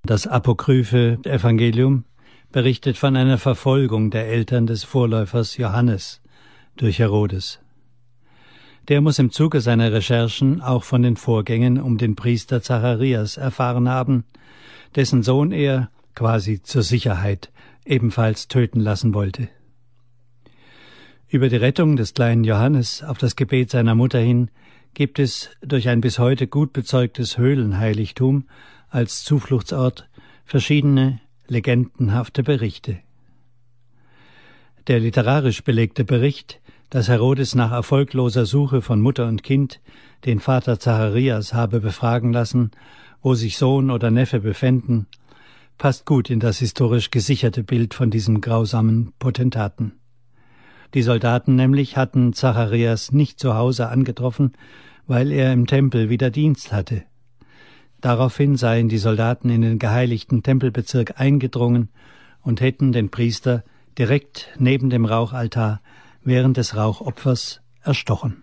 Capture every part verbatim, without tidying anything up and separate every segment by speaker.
Speaker 1: Das apokryphe Evangelium berichtet von einer Verfolgung der Eltern des Vorläufers Johannes durch Herodes. Der muss im Zuge seiner Recherchen auch von den Vorgängen um den Priester Zacharias erfahren haben, dessen Sohn er, quasi zur Sicherheit, ebenfalls töten lassen wollte. Über die Rettung des kleinen Johannes auf das Gebet seiner Mutter hin gibt es durch ein bis heute gut bezeugtes Höhlenheiligtum als Zufluchtsort verschiedene legendenhafte Berichte. Der literarisch belegte Bericht, dass Herodes nach erfolgloser Suche von Mutter und Kind den Vater Zacharias habe befragen lassen, wo sich Sohn oder Neffe befänden, passt gut in das historisch gesicherte Bild von diesem grausamen Potentaten. Die Soldaten nämlich hatten Zacharias nicht zu Hause angetroffen, weil er im Tempel wieder Dienst hatte. Daraufhin seien die Soldaten in den geheiligten Tempelbezirk eingedrungen und hätten den Priester direkt neben dem Rauchaltar während des Rauchopfers erstochen.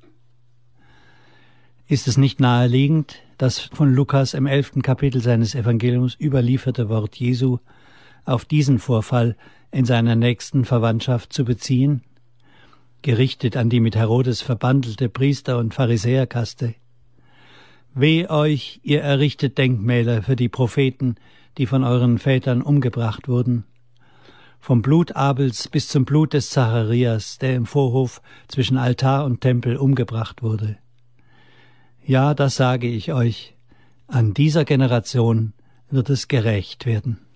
Speaker 1: Ist es nicht naheliegend, das von Lukas im elften Kapitel seines Evangeliums überlieferte Wort Jesu auf diesen Vorfall in seiner nächsten Verwandtschaft zu beziehen, gerichtet an die mit Herodes verbandelte Priester- und Pharisäerkaste? Weh euch, ihr errichtet Denkmäler für die Propheten, die von euren Vätern umgebracht wurden. Vom Blut Abels bis zum Blut des Zacharias, der im Vorhof zwischen Altar und Tempel umgebracht wurde. Ja, das sage ich euch, an dieser Generation wird es gerächt werden.